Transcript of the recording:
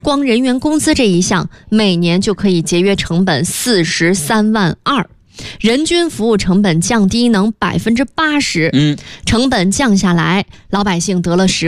光人员工资这一项，每年就可以节约成本43万2，人均服务成本降低能80%，成本降下来，老百姓得了实